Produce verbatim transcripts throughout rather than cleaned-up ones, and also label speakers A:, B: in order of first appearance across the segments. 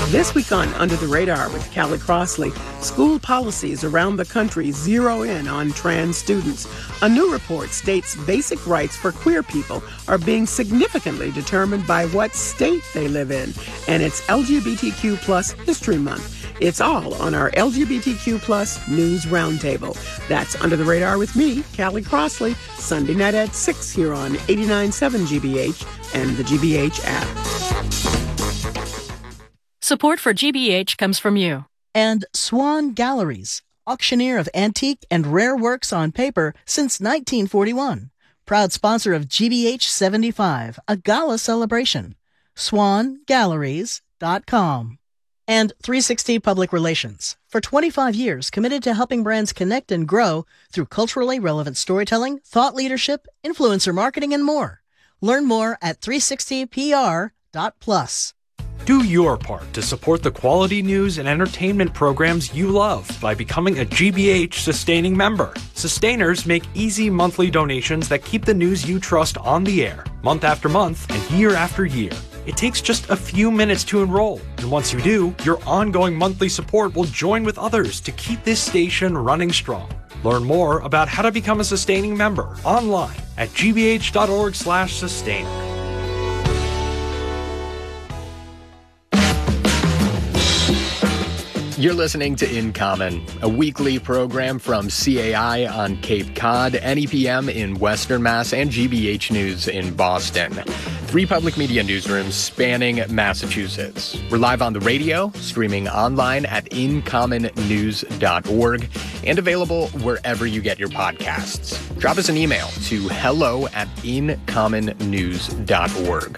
A: This week on Under the Radar with Callie Crossley, school policies around the country zero in on trans students. A new report states basic rights for queer people are being significantly determined by what state they live in. And it's L G B T Q plus History Month. It's all on our L G B T Q plus News Roundtable. That's Under the Radar with me, Callie Crossley, Sunday night at six here on eighty-nine point seven G B H and the G B H app.
B: Support for G B H comes from you.
C: And Swan Galleries, auctioneer of antique and rare works on paper since nineteen forty-one. Proud sponsor of G B H seventy-five, a gala celebration. swan galleries dot com. And three sixty Public Relations, for twenty-five years committed to helping brands connect and grow through culturally relevant storytelling, thought leadership, influencer marketing, and more. Learn more at three sixty P R dot plus.
D: Do your part to support the quality news and entertainment programs you love by becoming a G B H sustaining member. Sustainers make easy monthly donations that keep the news you trust on the air, month after month and year after year. It takes just a few minutes to enroll, and once you do, your ongoing monthly support will join with others to keep this station running strong. Learn more about how to become a sustaining member online at g b h dot org slash sustainer.
E: You're listening to In Common, a weekly program from C A I on Cape Cod, N E P M in Western Mass, and G B H News in Boston. Three public media newsrooms spanning Massachusetts. We're live on the radio, streaming online at in common news dot org, and available wherever you get your podcasts. Drop us an email to hello at in common news dot org.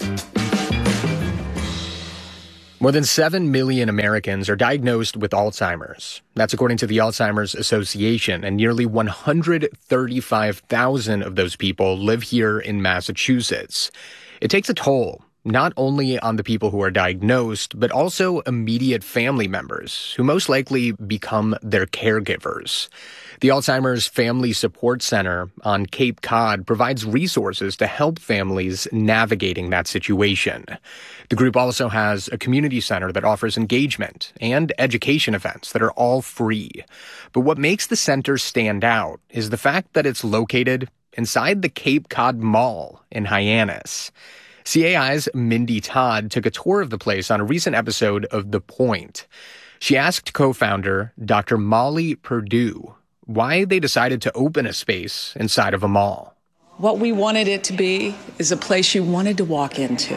E: More than seven million Americans are diagnosed with Alzheimer's. That's according to the Alzheimer's Association, and nearly one hundred thirty-five thousand of those people live here in Massachusetts. It takes a toll, not only on the people who are diagnosed, but also immediate family members, who most likely become their caregivers. The Alzheimer's Family Support Center on Cape Cod provides resources to help families navigating that situation. The group also has a community center that offers engagement and education events that are all free. But what makes the center stand out is the fact that it's located inside the Cape Cod Mall in Hyannis. C A I's Mindy Todd took a tour of the place on a recent episode of The Point. She asked co-founder Doctor Molly Purdue why they decided to open a space inside of a mall.
F: What we wanted it to be is a place you wanted to walk into,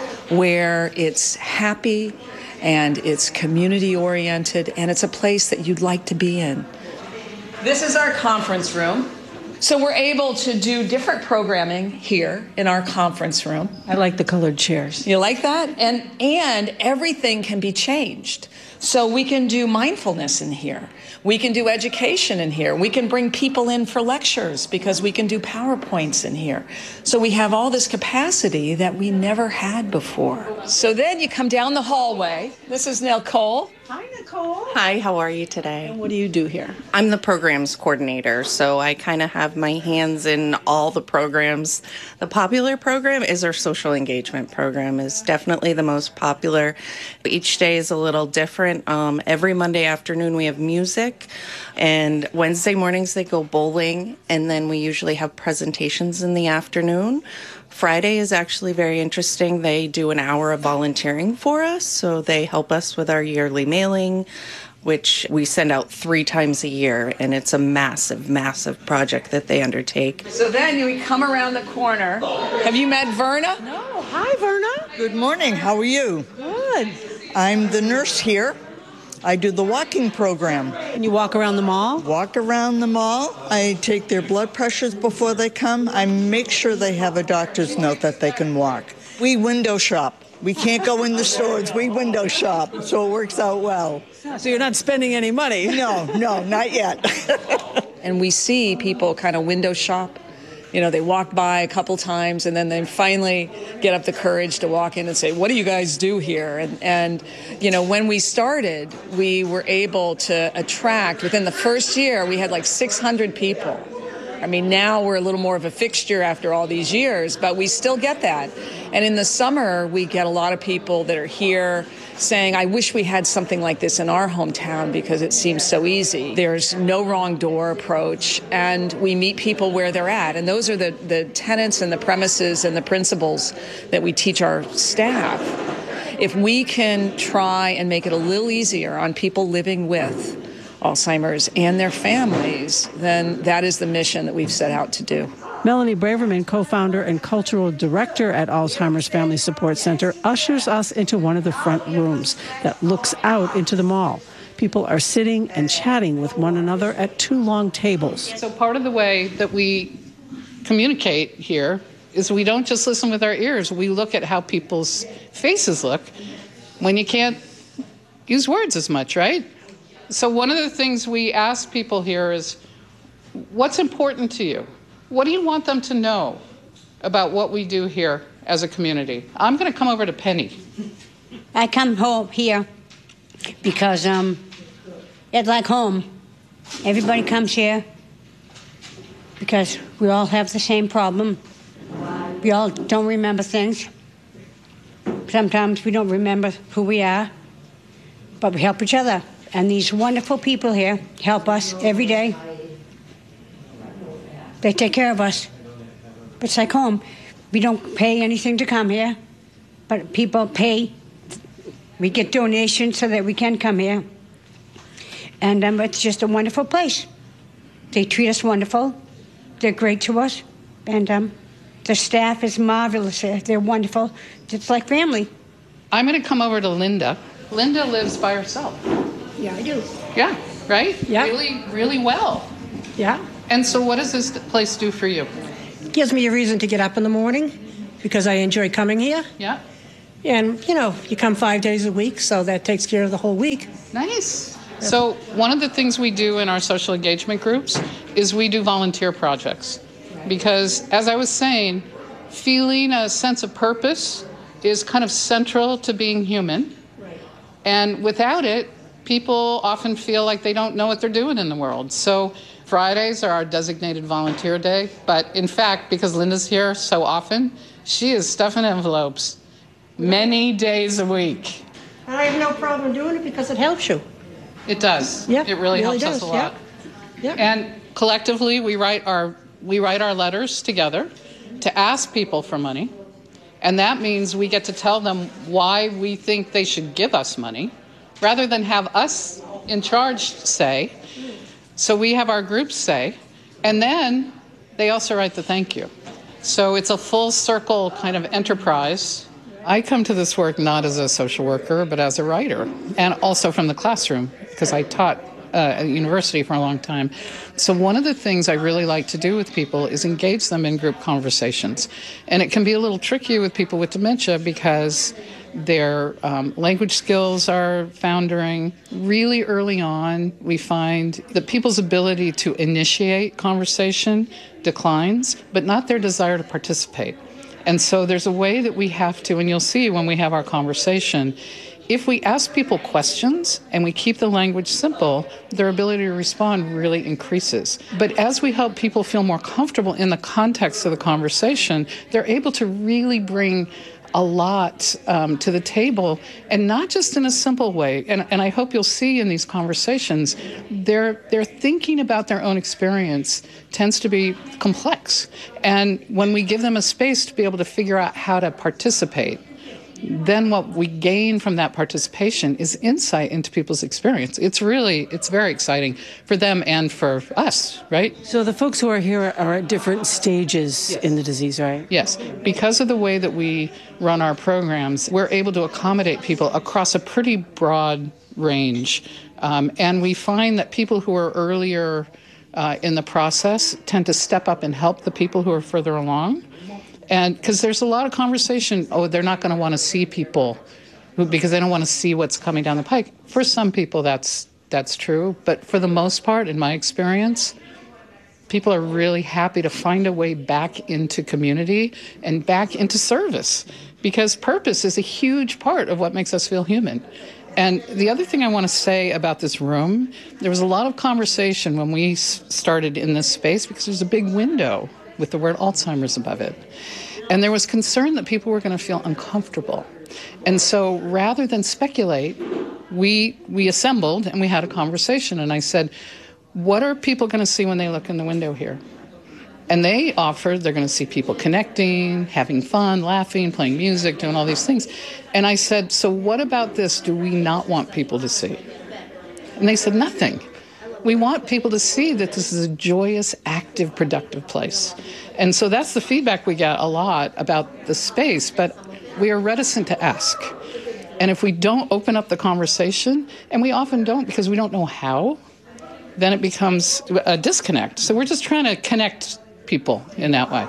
F: where it's happy and it's community-oriented and it's a place that you'd like to be in. This is our conference room. So we're able to do different programming here in our conference room.
G: I like the colored chairs.
F: You like that? And and everything can be changed. So we can do mindfulness in here. We can do education in here. We can bring people in for lectures because we can do PowerPoints in here. So we have all this capacity that we never had before. So then you come down the hallway. This is Nicole.
G: Hi, Nicole.
H: Hi, how are you today?
G: And what do you do here?
H: I'm the programs coordinator, so I kind of have my hands in all the programs. The popular program is our social engagement program. Is definitely the most popular. Each day is a little different. Um, every Monday afternoon we have music, and Wednesday mornings they go bowling, and then we usually have presentations in the afternoon. Friday is actually very interesting. They do an hour of volunteering for us, so they help us with our yearly mailing, which we send out three times a year, and it's a massive, massive project that they undertake.
F: So then we come around the corner. Have you met Verna?
G: No. Hi, Verna.
I: Good morning. How are you?
G: Good.
I: I'm the nurse here. I do the walking program.
G: And you walk around the mall?
I: Walk around the mall. I take their blood pressures before they come. I make sure they have a doctor's note that they can walk. We window shop. We can't go in the stores. We window shop, so it works out well.
G: So you're not spending any money?
I: No, no, not yet.
F: And we see people kind of window shop. You know, they walk by a couple times and then they finally get up the courage to walk in and say, what do you guys do here? And, and you know, when we started, we were able to attract, within the first year, we had like six hundred people I mean, now we're a little more of a fixture after all these years, but we still get that. And in the summer, we get a lot of people that are here saying, I wish we had something like this in our hometown because it seems so easy. There's no wrong door approach, and we meet people where they're at. And those are the, the tenets and the premises and the principles that we teach our staff. If we can try and make it a little easier on people living with Alzheimer's and their families, then that is the mission that we've set out to do.
G: Melanie Braverman, co-founder and cultural director at Alzheimer's Family Support Center, ushers us into one of the front rooms that looks out into the mall. People are sitting and chatting with one another at two long tables.
J: So part of the way that we communicate here is we don't just listen with our ears. We look at how people's faces look when you can't use words as much, right? So one of the things we ask people here is, what's important to you? What do you want them to know about what we do here as a community? I'm going to come over to Penny.
K: I come home here because um, it's like home. Everybody comes here because we all have the same problem. We all don't remember things. Sometimes we don't remember who we are, but we help each other. And these wonderful people here help us every day. They take care of us. It's like home. We don't pay anything to come here, but people pay. We get donations so that we can come here. And um, it's just a wonderful place. They treat us wonderful. They're great to us. And um, the staff is marvelous. They're wonderful. It's like family.
J: I'm going to come over to Linda. Linda lives by herself.
K: Yeah, I do.
J: Yeah, right?
K: Yeah.
J: Really, really well.
K: Yeah.
J: And so what does this place do for you?
L: It gives me a reason to get up in the morning because I enjoy coming here.
J: Yeah.
L: And, you know, you come five days a week, so that takes care of the whole week.
J: Nice. Yeah. So one of the things we do in our social engagement groups is we do volunteer projects. Because, as I was saying, feeling a sense of purpose is kind of central to being human. Right. And without it, people often feel like they don't know what they're doing in the world. So Fridays are our designated volunteer day. But in fact, because Linda's here so often, she is stuffing envelopes many days a week.
L: I have no problem doing it because it helps you.
J: It does.
L: Yeah,
J: it really,
L: really
J: helps
L: does.
J: us a lot.
L: Yeah. Yeah.
J: And collectively, we write our we write our letters together to ask people for money. And that means we get to tell them why we think they should give us money, rather than have us in charge say. So we have our groups say, and then they also write the thank you. So it's a full circle kind of enterprise. I come to this work not as a social worker, but as a writer, and also from the classroom, because I taught uh, at university for a long time. So one of the things I really like to do with people is engage them in group conversations. And it can be a little tricky with people with dementia because their um, language skills are foundering. Really early on, we find that people's ability to initiate conversation declines, but not their desire to participate. And so there's a way that we have to, and you'll see when we have our conversation, if we ask people questions and we keep the language simple, their ability to respond really increases. But as we help people feel more comfortable in the context of the conversation, they're able to really bring a lot um, to the table, and not just in a simple way. And, and I hope you'll see in these conversations, their their thinking about their own experience tends to be complex. And when we give them a space to be able to figure out how to participate, then what we gain from that participation is insight into people's experience. It's really, it's very exciting for them and for us, right?
G: So the folks who are here are at different stages yes. in the disease, right?
J: Yes. Because of the way that we run our programs, we're able to accommodate people across a pretty broad range. Um, and we find that people who are earlier uh, in the process tend to step up and help the people who are further along. And because there's a lot of conversation, oh, they're not going to want to see people who, because they don't want to see what's coming down the pike. For some people, that's that's true. But for the most part, in my experience, People are really happy to find a way back into community and back into service, because purpose is a huge part of what makes us feel human. And the other thing I want to say about this room, there was a lot of conversation when we started in this space because there's a big window with the word Alzheimer's above it. And there was concern that people were going to feel uncomfortable. And so rather than speculate, we we assembled and we had a conversation. And I said, what are people going to see when they look in the window here? And they offered they're going to see people connecting, having fun, laughing, playing music, doing all these things. And I said, so what about this do we not want people to see? And they said, nothing. We want people to see that this is a joyous, active, productive place. And so that's the feedback we get a lot about the space, but we are reticent to ask. And if we don't open up the conversation, and we often don't because we don't know how, then it becomes a disconnect. So we're just trying to connect people in that way.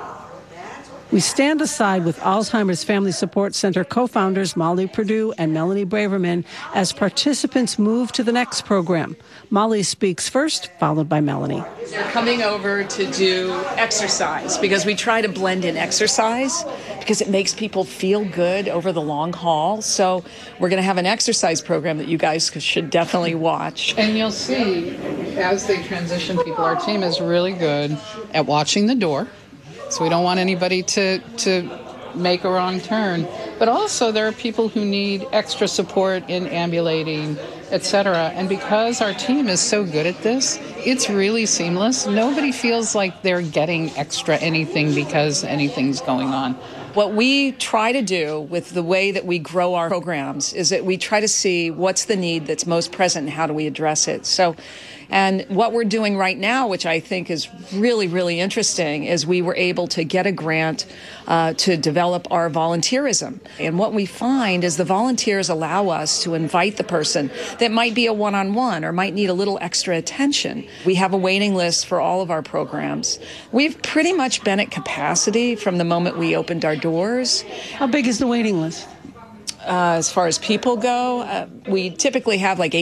G: We stand aside with Alzheimer's Family Support Center co-founders Molly Perdue and Melanie Braverman as participants move to the next program. Molly speaks first, followed by Melanie.
F: They're coming over to do exercise because we try to blend in exercise because it makes people feel good over the long haul. So we're going to have an exercise program that you guys should definitely watch.
J: And you'll see as they transition people, our team is really good at watching the door. So we don't want anybody to, to make a wrong turn. But also there are people who need extra support in ambulating, et cetera. And because our team is so good at this, it's really seamless. Nobody feels like they're getting extra anything because anything's going on.
F: What we try to do with the way that we grow our programs is that we try to see what's the need that's most present and how do we address it. So, and what we're doing right now, which I think is really, really interesting, is we were able to get a grant uh, to develop our volunteerism. And what we find is the volunteers allow us to invite the person that might be a one-on-one or might need a little extra attention. We have a waiting list for all of our programs. We've pretty much been at capacity from the moment we opened our doors.
G: How big is the waiting list?
F: Uh, as far as people go, uh, we typically have like